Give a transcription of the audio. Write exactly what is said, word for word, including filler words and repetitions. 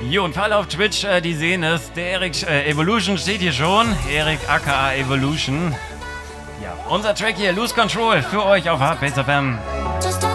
Jo, und für alle auf Twitch, äh, die sehen es, der Erik äh, Evolution steht hier schon. Erik aka Evolution. Ja, unser Track hier, Lose Control, für euch auf Hardbase F M.